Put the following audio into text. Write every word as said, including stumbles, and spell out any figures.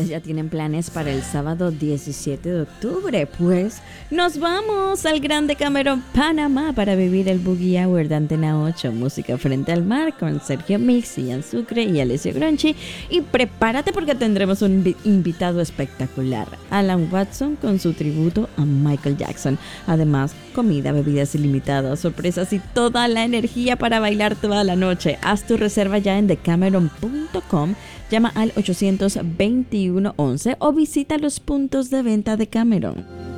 ustedes ya tienen planes para el sábado diecisiete de octubre, pues nos vamos al Grande Cameron, Panamá, para vivir el Boogie Hour de Antena ocho, música frente al mar, con Sergio Mix, Ian Sucre y Alessio Gronchi. Y prepárate porque tendremos un invi- invitado espectacular, Alan Watson, con su tributo a Michael Jackson. Además, comida, bebidas ilimitadas, sorpresas y toda la energía para bailar toda la noche. Haz tu reserva ya en the cameron punto com, llama al ochocientos veintiuno once o visita los puntos de venta de Cameron.